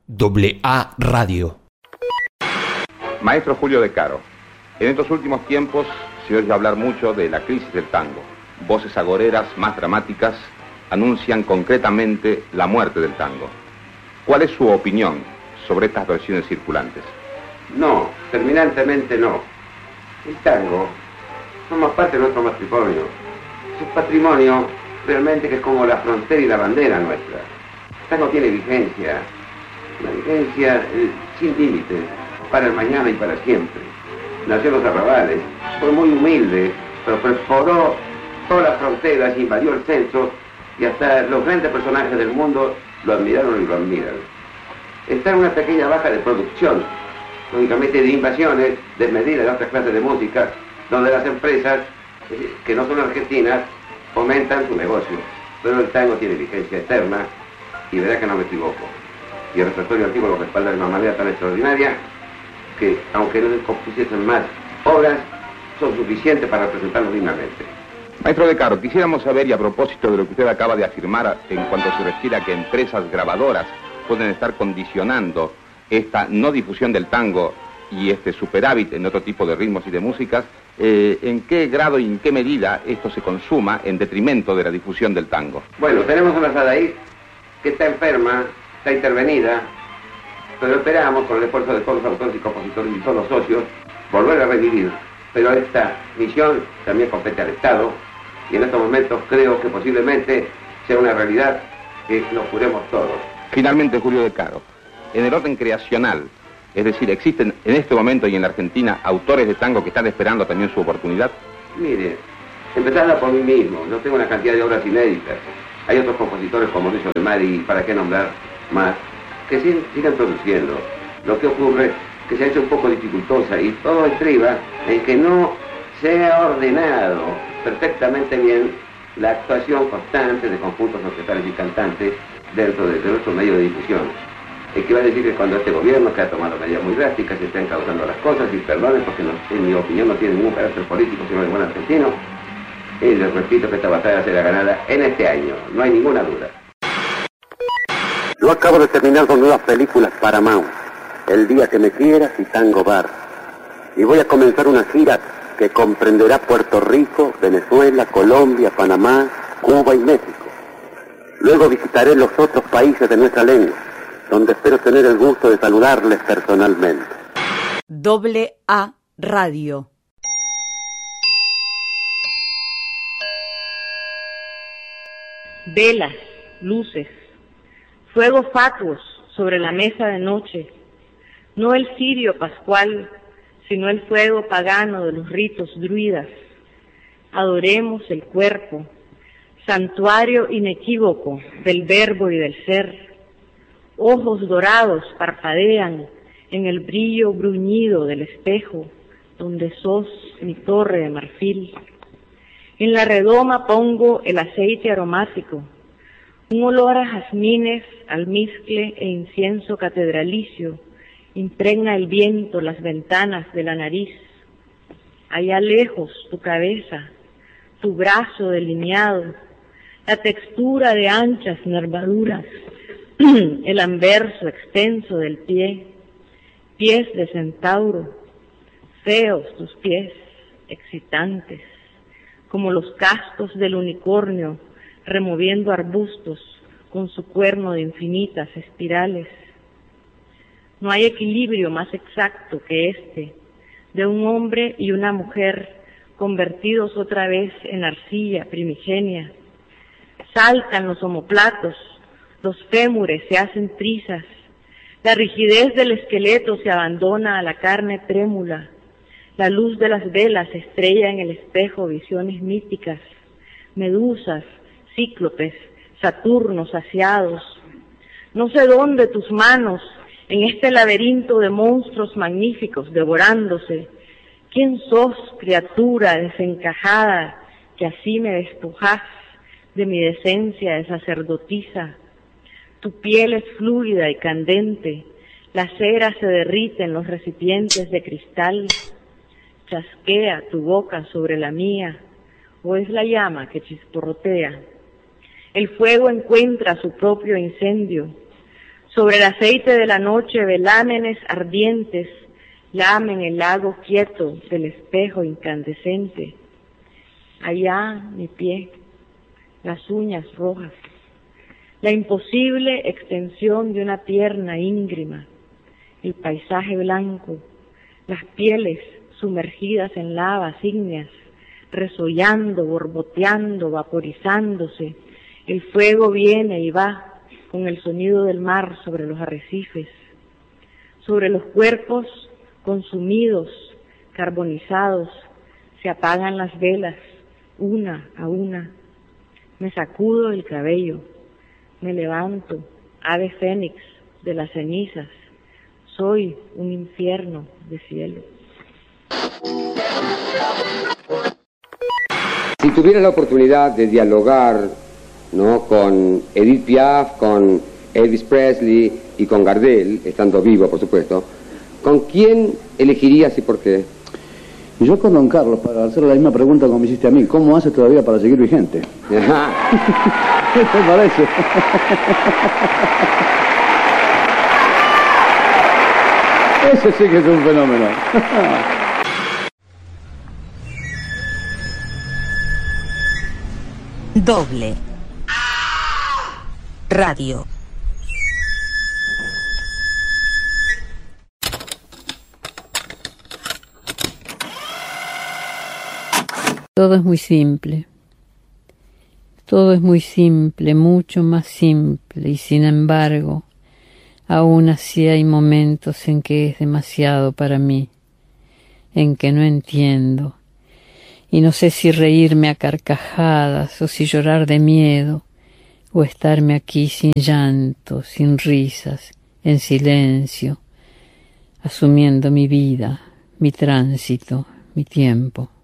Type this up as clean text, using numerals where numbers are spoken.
AA Radio. Maestro Julio De Caro, en estos últimos tiempos se oye hablar mucho de la crisis del tango. Voces agoreras más dramáticas anuncian concretamente la muerte del tango. ¿Cuál es su opinión sobre estas versiones circulantes? No, terminantemente no. El tango forma parte de nuestro matrimonio. Es un patrimonio realmente que es como la frontera y la bandera nuestra. El tango tiene vigencia, una vigencia sin límites, para el mañana y para siempre. Nació en los arrabales, fue muy humilde, pero perforó todas las fronteras, invadió el censo y hasta los grandes personajes del mundo lo admiraron y lo admiran. Está en una pequeña baja de producción, lógicamente de invasiones desmedidas de otras clases de música, donde las empresas, que no son argentinas, fomentan su negocio. Pero el tango tiene vigencia eterna y verá que no me equivoco. Y el repertorio antiguo lo respalda de una manera tan extraordinaria que, aunque no se compusiesen más obras, son suficientes para representarlo dignamente. Maestro De Caro, quisiéramos saber, y a propósito de lo que usted acaba de afirmar en cuanto se refiere a que empresas grabadoras pueden estar condicionando esta no difusión del tango y este superávit en otro tipo de ritmos y de músicas, ¿en qué grado y en qué medida esto se consuma en detrimento de la difusión del tango? Bueno, tenemos una Sadaí que está enferma, está intervenida, pero esperamos, con el esfuerzo de todos los autores y compositores y todos los socios, volver a revivir. Pero esta misión también compete al Estado, y en estos momentos creo que posiblemente sea una realidad que nos juremos todos. Finalmente, Julio De Caro, en el orden creacional, es decir, ¿existen en este momento y en la Argentina autores de tango que están esperando también su oportunidad? Mire, empezando por mí mismo, yo tengo una cantidad de obras inéditas. Hay otros compositores como Luis de Mari, para qué nombrar más, que sigan produciendo. Lo que ocurre es que se ha hecho un poco dificultosa y todo estriba en que no se ha ordenado perfectamente bien la actuación constante de conjuntos orquestales y cantantes dentro de nuestro medio de difusión. Que va a decir que cuando este gobierno, que ha tomado medidas muy drásticas, se están causando las cosas, y perdonen porque no, en mi opinión no tiene ningún carácter político, sino de buen argentino, y les repito que esta batalla será ganada en este año, no hay ninguna duda. Yo acabo de terminar con nuevas películas Paramount, El día que me quieras y Tango Bar, y voy a comenzar una gira que comprenderá Puerto Rico, Venezuela, Colombia, Panamá, Cuba y México. Luego visitaré los otros países de nuestra lengua, donde espero tener el gusto de saludarles personalmente. AA Radio. Velas, luces, fuegos fatuos sobre la mesa de noche, no el cirio pascual, sino el fuego pagano de los ritos druidas. Adoremos el cuerpo, santuario inequívoco del verbo y del ser. Ojos dorados parpadean en el brillo bruñido del espejo, donde sos mi torre de marfil. En la redoma pongo el aceite aromático, un olor a jazmines, almizcle e incienso catedralicio, impregna el viento las ventanas de la nariz. Allá lejos tu cabeza, tu brazo delineado, la textura de anchas nervaduras, el anverso extenso del pie, pies de centauro, feos tus pies, excitantes, como los cascos del unicornio removiendo arbustos con su cuerno de infinitas espirales. No hay equilibrio más exacto que este, de un hombre y una mujer convertidos otra vez en arcilla primigenia. Saltan los omoplatos, los fémures se hacen trizas, la rigidez del esqueleto se abandona a la carne trémula, la luz de las velas estrella en el espejo visiones míticas, medusas, cíclopes, Saturnos saciados. No sé dónde tus manos, en este laberinto de monstruos magníficos devorándose. ¿Quién sos, criatura desencajada, que así me despojás de mi decencia de sacerdotisa? Tu piel es fluida y candente, la cera se derrite en los recipientes de cristal. Chasquea tu boca sobre la mía, o es la llama que chisporrotea. El fuego encuentra su propio incendio. Sobre el aceite de la noche velámenes ardientes lamen el lago quieto del espejo incandescente. Allá mi pie, las uñas rojas, la imposible extensión de una pierna íngrima, el paisaje blanco, las pieles sumergidas en lavas ígneas, resollando, borboteando, vaporizándose. El fuego viene y va con el sonido del mar sobre los arrecifes, sobre los cuerpos consumidos, carbonizados, se apagan las velas, una a una. Me sacudo el cabello, me levanto, ave fénix de las cenizas. Soy un infierno de cielo. Si tuviera la oportunidad de dialogar, ¿no?, con Edith Piaf, con Elvis Presley y con Gardel, estando vivo, por supuesto, ¿con quién elegirías y por qué? Y yo con Don Carlos, para hacer la misma pregunta como me hiciste a mí, ¿cómo haces todavía para seguir vigente? ¿Qué te parece? Ese sí que es un fenómeno. Doble Radio. Todo es muy simple. Todo es muy simple, mucho más simple, y sin embargo, aún así hay momentos en que es demasiado para mí, en que no entiendo, y no sé si reírme a carcajadas o si llorar de miedo, o estarme aquí sin llanto, sin risas, en silencio, asumiendo mi vida, mi tránsito, mi tiempo.